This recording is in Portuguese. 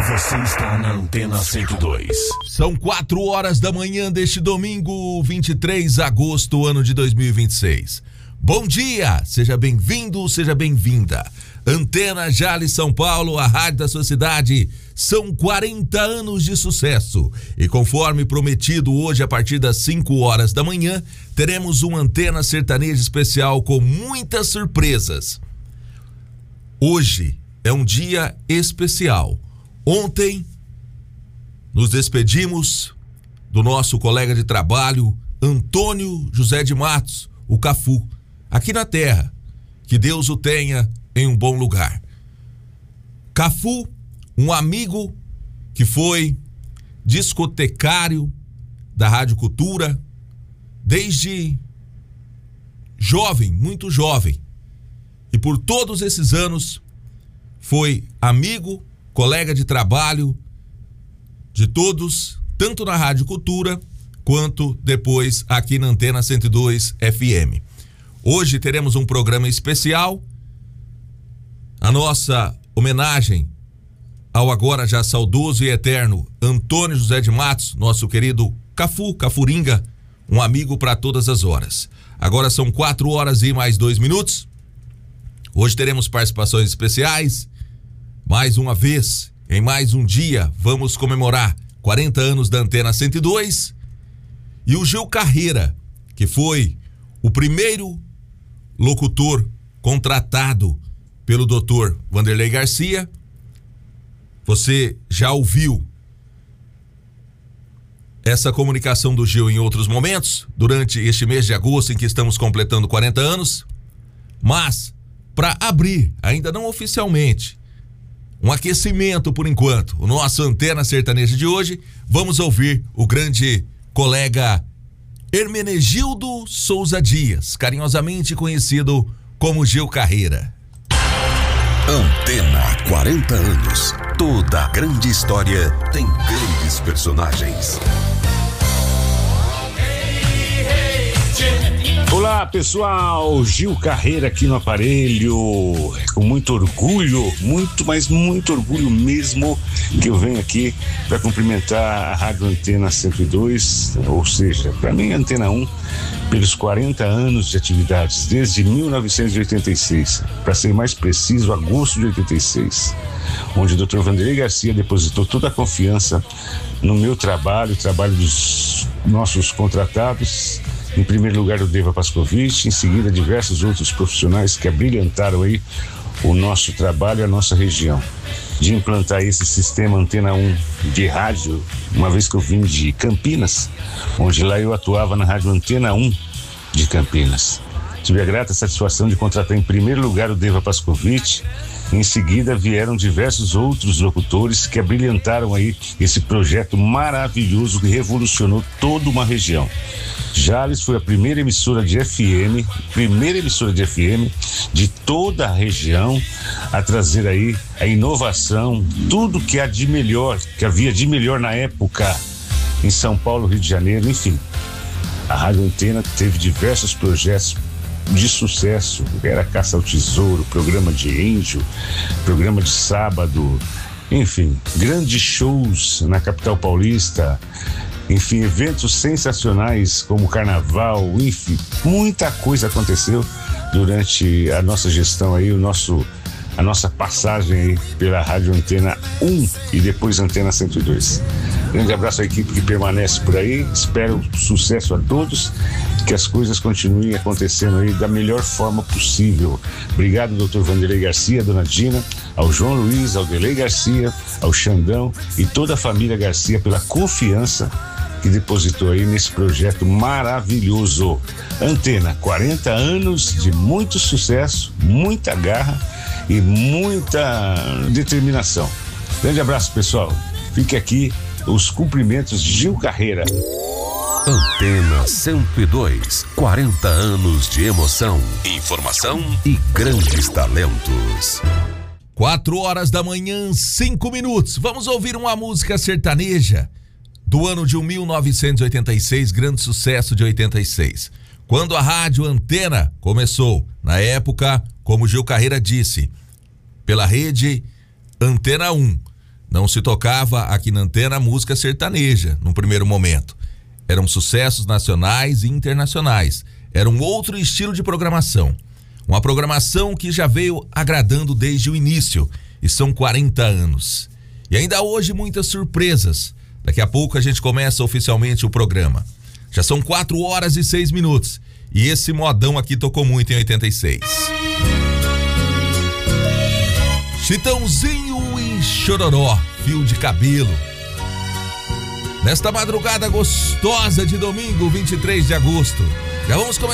Você está na Antena 102. São 4 horas da manhã deste domingo, 23 de agosto, ano de 2026. Bom dia, seja bem-vindo, seja bem-vinda. Antena Jales São Paulo, a rádio da sua cidade. São 40 anos de sucesso. E conforme prometido, hoje a partir das 5 horas da manhã, teremos uma Antena Sertaneja especial com muitas surpresas. Hoje é um dia especial. Ontem nos despedimos do nosso colega de trabalho, Antônio José de Matos, o Cafu, aqui na terra. Que Deus o tenha em um bom lugar. Cafu, um amigo que foi discotecário da Rádio Cultura desde jovem, muito jovem. E por todos esses anos foi amigo, colega de trabalho de todos, tanto na Rádio Cultura quanto depois aqui na Antena 102 FM. Hoje teremos um programa especial, a nossa homenagem ao agora já saudoso e eterno Antônio José de Matos, nosso querido Cafu, Cafuringa, um amigo para todas as horas. Agora são 4 horas e mais 2 minutos. Hoje teremos participações especiais. Mais uma vez, em mais um dia, vamos comemorar 40 anos da Antena 102. E o Gil Carreira, que foi o primeiro locutor contratado pelo Dr. Vanderlei Garcia. Você já ouviu essa comunicação do Gil em outros momentos, durante este mês de agosto em que estamos completando 40 anos. Mas, para abrir, ainda não oficialmente, um aquecimento por enquanto, o nosso Antena Sertaneja de hoje, vamos ouvir o grande colega Hermenegildo Souza Dias, carinhosamente conhecido como Gil Carreira. Antena, 40 anos. Toda grande história tem grandes personagens. Olá pessoal, Gil Carreira aqui no aparelho, com muito orgulho, muito orgulho mesmo que eu venho aqui para cumprimentar a Rádio Antena 102, ou seja, para mim Antena 1, pelos 40 anos de atividades, desde 1986, para ser mais preciso, agosto de 86, onde o Dr. Vanderlei Garcia depositou toda a confiança no meu trabalho, o trabalho dos nossos contratados. Em primeiro lugar, o Deva Pascovitch, em seguida, diversos outros profissionais que abrilhantaram aí o nosso trabalho e a nossa região. De implantar esse sistema Antena 1 de rádio, uma vez que eu vim de Campinas, onde lá eu atuava na Rádio Antena 1 de Campinas. Tive a grata satisfação de contratar em primeiro lugar o Deva Pascovitch. Em seguida vieram diversos outros locutores que abrilhantaram aí esse projeto maravilhoso que revolucionou toda uma região. Jales foi a primeira emissora de FM de toda a região a trazer aí a inovação, tudo que há de melhor, que havia de melhor na época em São Paulo, Rio de Janeiro, enfim. A Rádio Antena teve diversos projetos de sucesso, era Caça ao Tesouro, programa de índio, programa de sábado, enfim, grandes shows na capital paulista, enfim, eventos sensacionais como Carnaval, enfim, muita coisa aconteceu durante a nossa gestão aí, a nossa passagem aí pela Rádio Antena 1 e depois Antena 102. Grande abraço à equipe que permanece por aí, espero sucesso a todos, que as coisas continuem acontecendo aí da melhor forma possível. Obrigado, Dr. Vanderlei Garcia, Dona Dina, ao João Luiz, ao Delei Garcia, ao Xandão e toda a família Garcia pela confiança que depositou aí nesse projeto maravilhoso. Antena, 40 anos de muito sucesso, muita garra e muita determinação. Grande abraço, pessoal. Fique aqui os cumprimentos de Gil Carreira. Antena 102, 40 anos de emoção, informação e grandes talentos. 4 horas da manhã, 5 minutos. Vamos ouvir uma música sertaneja do ano de 1986, grande sucesso de 86. Quando a Rádio Antena começou, na época, como Gil Carreira disse, pela rede Antena 1. Não se tocava aqui na Antena música sertaneja, num primeiro momento. Eram sucessos nacionais e internacionais. Era um outro estilo de programação. Uma programação que já veio agradando desde o início. E são 40 anos. E ainda hoje muitas surpresas. Daqui a pouco a gente começa oficialmente o programa. Já são 4h06. E esse modão aqui tocou muito em 86. Chitãozinho e Chororó, Fio de Cabelo. Nesta madrugada gostosa de domingo, 23 de agosto. Já vamos começar.